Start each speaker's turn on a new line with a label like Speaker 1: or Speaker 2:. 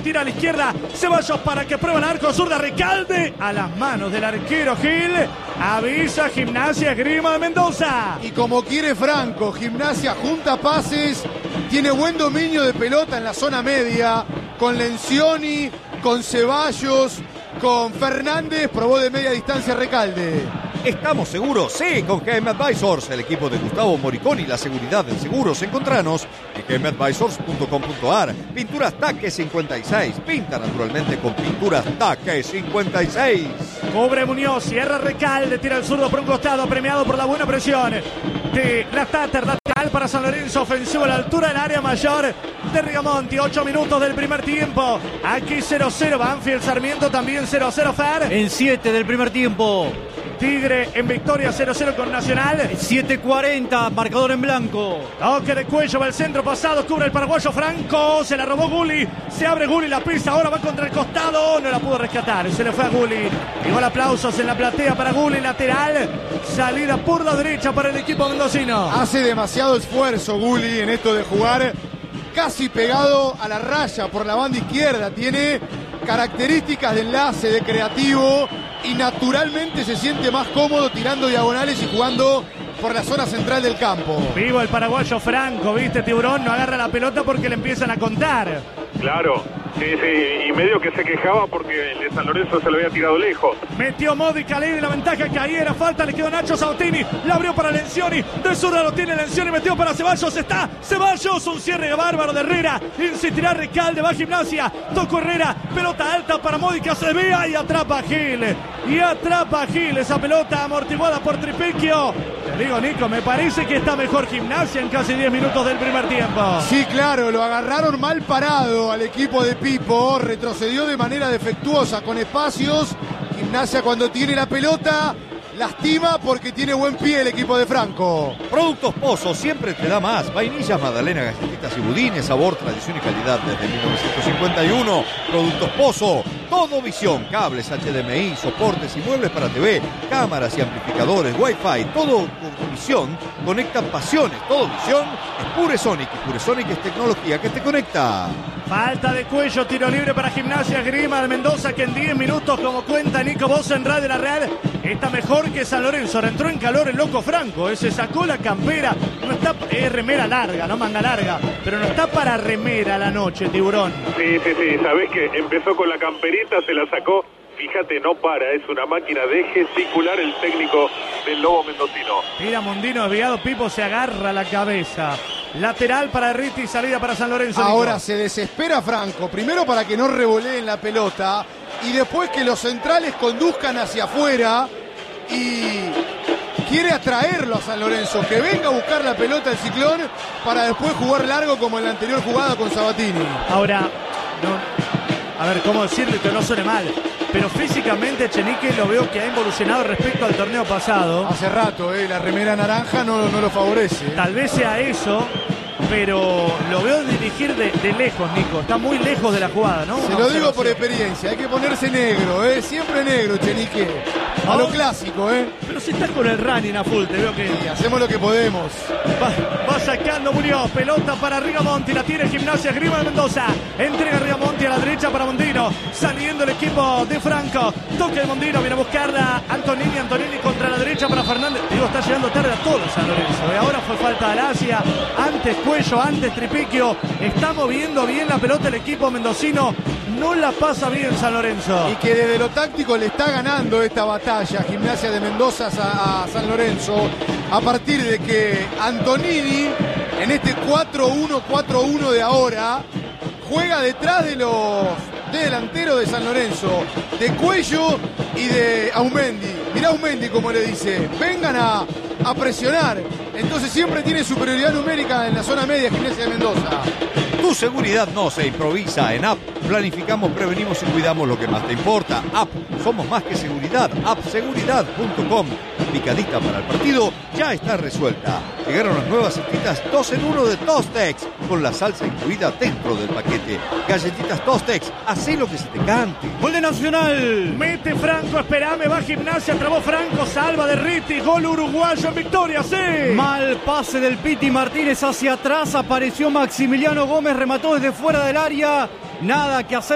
Speaker 1: tira a la izquierda. Ceballos para que pruebe el arco. Zurda Recalde. A las manos del arquero Gil. Avisa Gimnasia Esgrima de Mendoza.
Speaker 2: Y como quiere Franco, Gimnasia junta pases. Tiene buen dominio de pelota en la zona media. Con Lencioni, con Ceballos, con Fernández. Probó de media distancia Recalde.
Speaker 3: ¿Estamos seguros? Sí, con GM Advisors, el equipo de Gustavo Moriconi, la seguridad en seguros. Encontranos en gmadvisors.com.ar. Pinturas Taque 56. Pinta naturalmente con Pinturas Taque 56.
Speaker 1: Cubre Muñoz, cierra Recalde, tira el zurdo por un costado, premiado por la buena presión de la Tater lateral para San Lorenzo, ofensivo a la altura del área mayor de Rigamonti. 8 minutos del primer tiempo. Aquí 0-0, Banfield Sarmiento también 0-0, Fer.
Speaker 4: En 7 del primer tiempo.
Speaker 1: Tigre en victoria 0-0 con Nacional.
Speaker 4: 7:40, marcador en blanco.
Speaker 1: Toque de cuello, va el centro pasado, cubre el paraguayo Franco, se la robó Gulli, se abre Gulli, la pisa, ahora va contra el costado, no la pudo rescatar, se le fue a Gulli. Igual aplausos en la platea para Gulli, lateral, salida por la derecha para el equipo mendocino.
Speaker 2: Hace demasiado esfuerzo Gulli en esto de jugar casi pegado a la raya por la banda izquierda, tiene características de enlace, de creativo, y naturalmente se siente más cómodo tirando diagonales y jugando por la zona central del campo.
Speaker 1: Vivo el paraguayo Franco, viste, Tiburón, no agarra la pelota porque le empiezan a contar.
Speaker 5: Claro, sí, y medio que se quejaba porque el de San Lorenzo se lo había tirado lejos.
Speaker 1: Metió Modica, le dio la ventaja que ahí era falta, le quedó Nacho Sautini, la abrió para Lencioni, de zurda lo tiene Lencioni, metió para Ceballos, está Ceballos, un cierre bárbaro de Herrera, insistirá Recalde, va a Gimnasia, tocó Herrera, pelota alta para Modica, se vea y atrapa a Gil, esa pelota amortiguada por Tripicchio. Te digo, Nico, me parece que está mejor Gimnasia en casi 10 minutos del primer tiempo.
Speaker 2: Sí, claro, lo agarraron mal parado al equipo de Pipo, retrocedió de manera defectuosa con espacios. Gimnasia cuando tiene la pelota lastima porque tiene buen pie el equipo de Franco.
Speaker 3: Productos Pozo, siempre te da más. Vainillas, magdalena, galletitas y budines, sabor, tradición y calidad desde 1951. Productos Pozo, todo visión, cables, HDMI, soportes y muebles para TV, cámaras y amplificadores, Wi-Fi, todo con visión, conectan pasiones. Todo visión es Puresonic, y Puresonic es tecnología que te conecta.
Speaker 1: Falta de cuello, tiro libre para Gimnasia Esgrima de Mendoza, que en 10 minutos, como cuenta Nico Bosa en Radio La Real, está mejor que San Lorenzo. Ahora entró en calor el loco Franco, se sacó la campera, no está, es remera larga, no manga larga, pero no está para remera la noche, Tiburón.
Speaker 5: Sí, sabés que empezó con la camperita, se la sacó. Fíjate, no para, es una máquina de gesticular el técnico del Lobo mendocino.
Speaker 1: Mira, Mondino desviado, Pipo se agarra la cabeza. Lateral para Riti, salida para San Lorenzo.
Speaker 2: Ahora
Speaker 1: Nico.
Speaker 2: se desespera Franco, primero para que no revoleen la pelota y después que los centrales conduzcan hacia afuera, y quiere atraerlo a San Lorenzo, que venga a buscar la pelota el Ciclón para después jugar largo como en la anterior jugada con Sabatini.
Speaker 1: Ahora, no, a ver, ¿cómo decirle que no suene mal? Pero físicamente Chenique lo veo que ha evolucionado respecto al torneo pasado.
Speaker 2: Hace rato, la remera naranja no lo favorece.
Speaker 1: Tal vez sea eso, pero lo veo dirigir de lejos, Nico. Está muy lejos de la jugada, ¿no?
Speaker 2: Se lo digo por experiencia, hay que ponerse negro, siempre negro, Chenique. A lo clásico,
Speaker 1: Pero si estás con el running a full, te veo que...
Speaker 2: Y hacemos lo que podemos.
Speaker 1: Va sacando Muñoz, pelota para Rigamonti, la tiene Gimnasia Esgrima de Mendoza. Entrega Rigamonti a la derecha para Mondino, saliendo el equipo de Franco. Toque de Mondino, viene a buscarla Antonini contra la derecha para Fernández. Digo, está llegando tarde a todos San Lorenzo. Ahora fue falta de Alasia, antes Cuello, antes Tripicchio. Está moviendo bien la pelota el equipo mendocino. No la pasa bien San Lorenzo.
Speaker 2: Y que desde lo táctico le está ganando esta batalla Gimnasia de Mendoza a San Lorenzo, a partir de que Antonini, en este 4-1-4-1 de ahora, juega detrás de los delanteros de San Lorenzo, de Cuello y de Aumendi. Mirá Aumendi como le dice, vengan a presionar. Entonces siempre tiene superioridad numérica en la zona media Gimnasia de Mendoza.
Speaker 3: Tu seguridad no se improvisa. En App planificamos, prevenimos y cuidamos lo que más te importa. App, somos más que seguridad. Appseguridad.com. Picadita para el partido ya está resuelta. Llegaron las nuevas salsitas 2 en 1 de Tostex, con la salsa incluida dentro del paquete. Galletitas Tostex, hacé lo que se te cante.
Speaker 4: Gol de Nacional.
Speaker 1: Mete Franco, esperame, va Gimnasia, trabó Franco, salva de Riti, gol uruguayo en victoria, sí.
Speaker 4: Mal pase del Piti Martínez hacia atrás, apareció Maximiliano Gómez, remató desde fuera del área. Nada que hacer